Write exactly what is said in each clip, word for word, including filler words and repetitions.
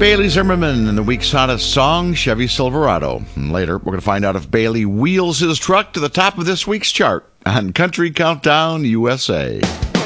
Bailey Zimmerman and the week's hottest song, Chevy Silverado. And later, we're going to find out if Bailey wheels his truck to the top of this week's chart on Country Countdown U S A.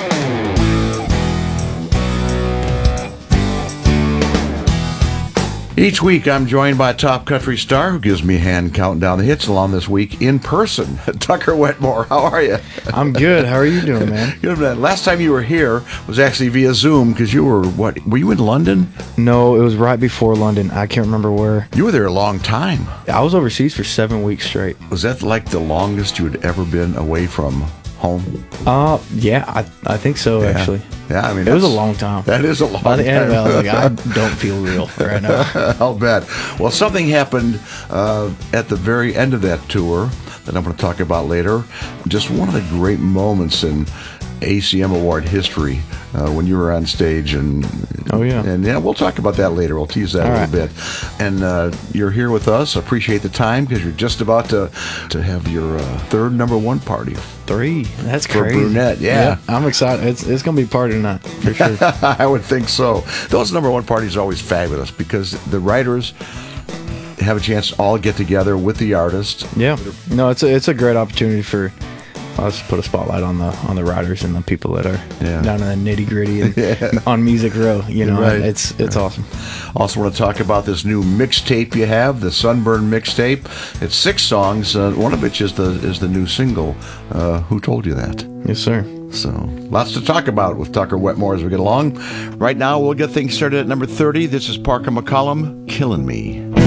Each week, I'm joined by a top country star who gives me a hand counting down the hits along this week in person. Tucker Wetmore, how are you? I'm good. How are you doing, man? Good, man. Last time you were here was actually via Zoom because you were, what, were you in London? No, it was right before London. I can't remember where. You were there a long time. I was overseas for seven weeks straight. Was that like the longest you had ever been away from home? Uh, yeah, I I think so, Yeah. actually. Yeah, I mean, It was a that's- long time. That is a long By the time. end of it, I was like, I don't feel real right now. I'll bet. Well, something happened uh, at the very end of that tour that I'm going to talk about later. Just one of the great moments in A C M Award history uh, when you were on stage. And Oh, yeah. And yeah, we'll talk about that later. We'll tease that All a right. little bit. And uh, you're here with us. Appreciate the time because you're just about to, to have your uh, third number one party. Three. That's For crazy. Brunette, yeah. I'm excited. It's it's gonna be a party tonight for sure. I would think so. Those number one parties are always fabulous because the writers have a chance to all get together with the artist. Yeah. No, it's a it's a great opportunity for us to put a spotlight on the on the writers and the people that are Yeah. down in the nitty gritty and Yeah. on Music Row. You know, Right. it's it's awesome. Also want to talk about this new mixtape you have, the Sunburn mixtape. It's six songs, uh, one of which is the is the new single. Uh, who told you that? Yes, sir. So lots to talk about with Tucker Wetmore as we get along. Right now, we'll get things started at number thirty. This is Parker McCollum, Killing Me.